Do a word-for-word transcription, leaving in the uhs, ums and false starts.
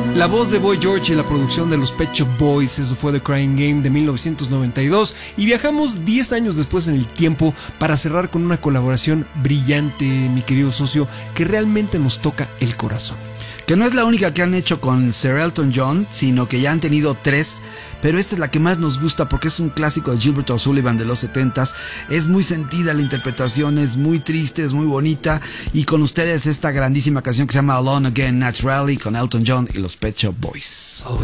La voz de Boy George y la producción de los Pet Shop Boys, eso fue The Crying Game de mil novecientos noventa y dos, y viajamos diez años después en el tiempo para cerrar con una colaboración brillante, mi querido socio, que realmente nos toca el corazón. Que no es la única que han hecho con Sir Elton John, sino que ya han tenido tres, pero esta es la que más nos gusta porque es un clásico de Gilbert O'Sullivan de los setentas. Es muy sentida la interpretación, es muy triste, es muy bonita, y con ustedes esta grandísima canción que se llama Alone Again Naturally con Elton John y los Pet Shop Boys.